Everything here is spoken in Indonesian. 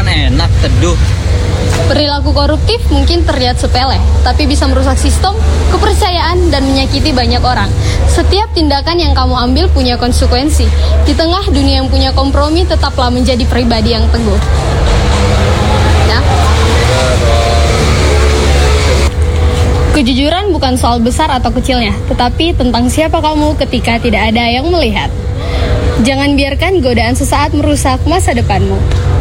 kan enak teduh. Perilaku koruptif mungkin terlihat sepele, tapi bisa merusak sistem, kepercayaan, dan menyakiti banyak orang. Setiap tindakan yang kamu ambil punya konsekuensi. Di tengah dunia yang punya kompromi, tetaplah menjadi pribadi yang teguh. Ya. Kejujuran bukan soal besar atau kecilnya, tetapi tentang siapa kamu ketika tidak ada yang melihat. Jangan biarkan godaan sesaat merusak masa depanmu.